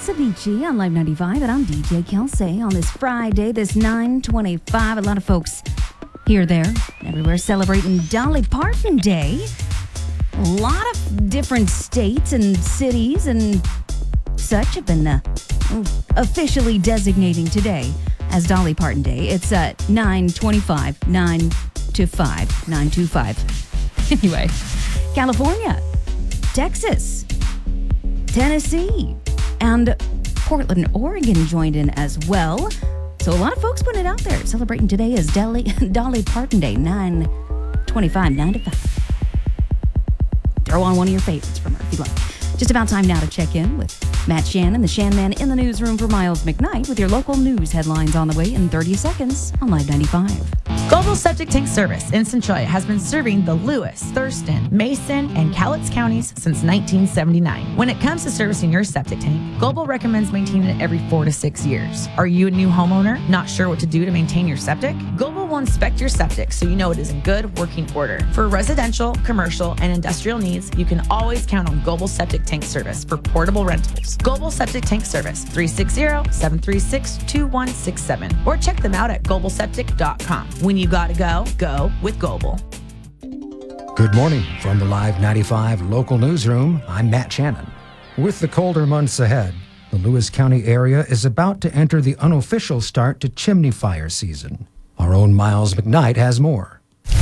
It's Avicii on Live 95, and I'm DJ Kelsey on this Friday, this 9/25. A lot of folks here, there, everywhere celebrating Dolly Parton Day. A lot of different states and cities and such have been officially designating today as Dolly Parton Day. It's 9/25, 9 to 5, 925. Anyway, California, Texas, Tennessee, and Portland, Oregon joined in as well. So a lot of folks putting it out there, celebrating today as Dolly Parton Day, 9/25, 9 to 5. Throw on one of your favorites from her if you like. Just about time now to check in with Matt Shannon, the Shan Man in the newsroom for Miles McKnight, with your local news headlines on the way in 30 seconds on Live 95. Global Septic Tank Service in Centralia has been serving the Lewis, Thurston, Mason, and Cowlitz counties since 1979. When it comes to servicing your septic tank, Global recommends maintaining it every 4 to 6 years. Are you a new homeowner, not sure what to do to maintain your septic? Global will inspect your septic so you know it is in good working order. For residential, commercial, and industrial needs, you can always count on Global Septic Tank Service for portable rentals. Global Septic Tank Service, 360-736-2167, or check them out at globalseptic.com. When you gotta go with Global. Good morning from the Live 95 local newsroom. I'm Matt Shannon. With the colder months ahead, the Lewis County area is about to enter the unofficial start to chimney fire season. Our own Miles McKnight has more.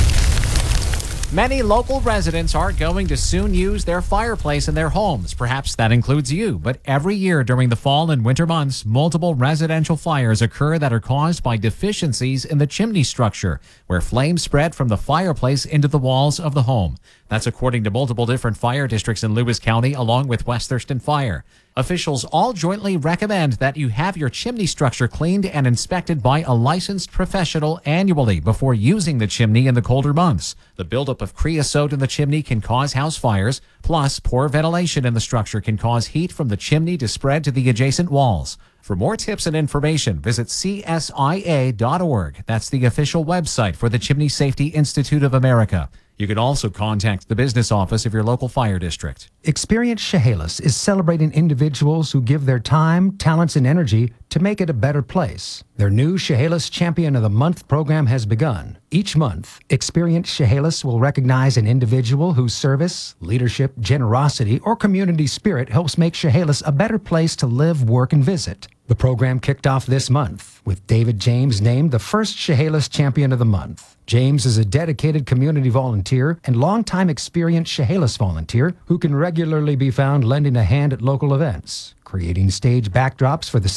Many local residents are going to soon use their fireplace in their homes. Perhaps that includes you. But every year during the fall and winter months, multiple residential fires occur that are caused by deficiencies in the chimney structure, where flames spread from the fireplace into the walls of the home. That's according to multiple different fire districts in Lewis County, along with West Thurston Fire. Officials all jointly recommend that you have your chimney structure cleaned and inspected by a licensed professional annually before using the chimney in the colder months. The buildup of creosote in the chimney can cause house fires, plus poor ventilation in the structure can cause heat from the chimney to spread to the adjacent walls. For more tips and information, visit csia.org. That's the official website for the Chimney Safety Institute of America. You can also contact the business office of your local fire district. Experience Chehalis is celebrating individuals who give their time, talents, and energy to make it a better place. Their new Chehalis Champion of the Month program has begun. Each month, Experience Chehalis will recognize an individual whose service, leadership, generosity, or community spirit helps make Chehalis a better place to live, work, and visit. The program kicked off this month, with David James named the first Chehalis Champion of the Month. James is a dedicated community volunteer and longtime experienced Chehalis volunteer who can regularly be found lending a hand at local events, creating stage backdrops for the